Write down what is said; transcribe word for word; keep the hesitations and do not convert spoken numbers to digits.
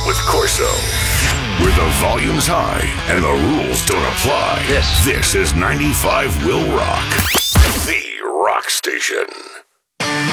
with Corso. Where the volume's high and the rules don't apply. This. This is ninety-five Will Rock. The Rock Station.